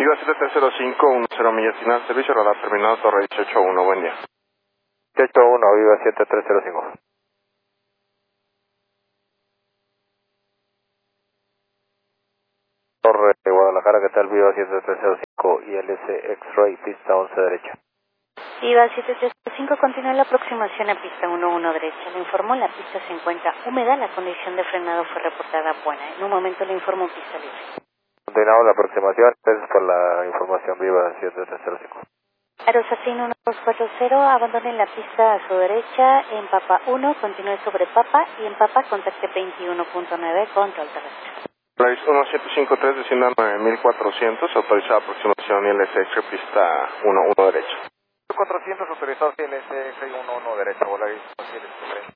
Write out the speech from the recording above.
Viva 7305, 10 millas final, servicio radar terminado, Torre 181, buen día. 181, Viva 7305. Torre de Guadalajara, ¿qué tal? Viva 7305, ILS X-Ray, pista 11 derecha. Viva 735, continúa la aproximación a pista 11 derecha. Le informó, la pista se encuentra húmeda, la condición de frenado fue reportada buena. En un momento le informo pista libre. Continuamos la aproximación, gracias por la información. Viva 7305. Aerosacin 1240, abandone la pista a su derecha, en Papa 1, continúe sobre Papa, y en Papa contacte 21.9, control terrestre. Flight 1753, descienda 9400, autorizada aproximación ILS pista 11 derecha. 400 autorizado ILS 11 derecha, volar 1753.